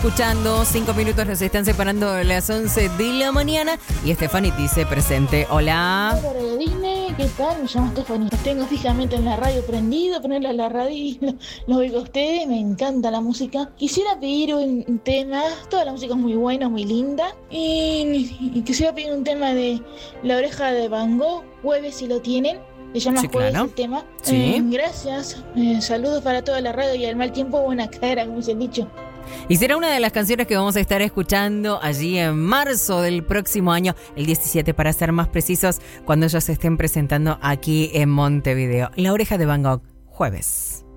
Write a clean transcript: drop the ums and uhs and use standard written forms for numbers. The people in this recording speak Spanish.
Escuchando, 5 minutos nos están separando de las 11 de la mañana y Stephanie dice presente. Hola. Hola, Disney, ¿qué tal? Me llamo Stephanie. Los tengo fijamente en la radio prendido, ponerle a la radio y lo oigo a ustedes, me encanta la música. Quisiera pedir un tema, toda la música es muy buena, muy linda. Y quisiera pedir un tema de La Oreja de Van Gogh, Jueves si lo tienen. Se llama Sí, Jueves claro. el tema. Sí. Gracias. Saludos para toda la radio y al mal tiempo buena cara, como se ha dicho. Y será una de las canciones que vamos a estar escuchando allí en marzo del próximo año, el 17 para ser más precisos, cuando ellos se estén presentando aquí en Montevideo. La Oreja de Van Gogh, Jueves.